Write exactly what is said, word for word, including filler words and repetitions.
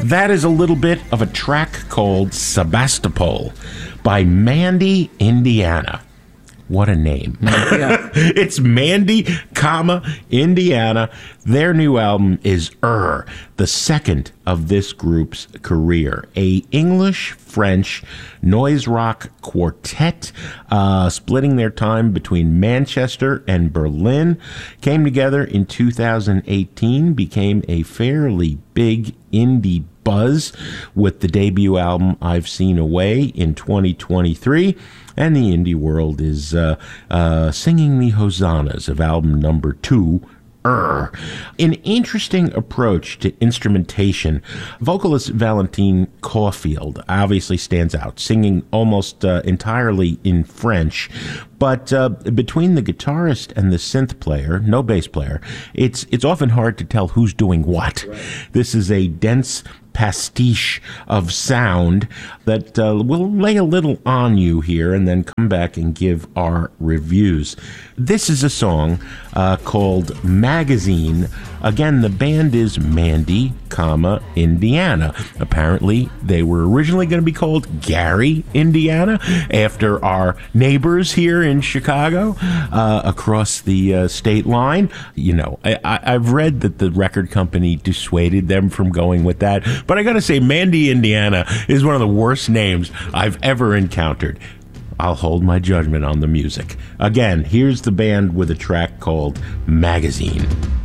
That is a little bit of a track called Sebastopol by Mandy, Indiana. What a name. Yeah. It's Mandy, comma, Indiana. Their new album is Ur, the second of this group's career. A English-French noise rock quartet, uh, splitting their time between Manchester and Berlin, came together in two thousand eighteen, became a fairly big indie buzz with the debut album I've Seen Away in twenty twenty-three. And the indie world is uh, uh, singing the hosannas of album number two, Ur. An interesting approach to instrumentation. Vocalist Valentine Caulfield obviously stands out, singing almost uh, entirely in French. But uh, between the guitarist and the synth player, no bass player, it's it's often hard to tell who's doing what. Right. This is a dense pastiche of sound that uh, we'll lay a little on you here and then come back and give our reviews. This is a song uh, called Magazine. Again, the band is Mandy, comma, Indiana. Apparently, they were originally going to be called Gary, Indiana, after our neighbors here in Chicago, uh, across the uh, state line. You know, I, I, I've read that the record company dissuaded them from going with that. But I got to say, Mandy, Indiana is one of the worst names I've ever encountered. I'll hold my judgment on the music. Again, here's the band with a track called Magazine.